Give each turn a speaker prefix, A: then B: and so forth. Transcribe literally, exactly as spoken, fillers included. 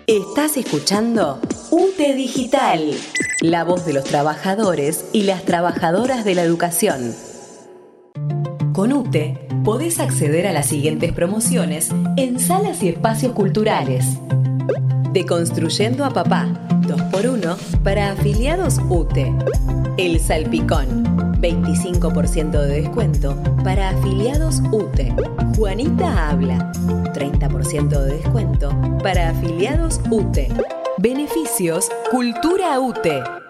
A: Estás escuchando U T E Digital, la voz de los trabajadores y las trabajadoras de la educación. Con U T E podés acceder a las siguientes promociones en salas y espacios culturales. Deconstruyendo a Papá, dos por uno para afiliados U T E. El Salpicón, veinticinco por ciento de descuento para afiliados U T E. Juanita Habla, treinta por ciento de descuento para afiliados U T E. Beneficios Cultura U T E.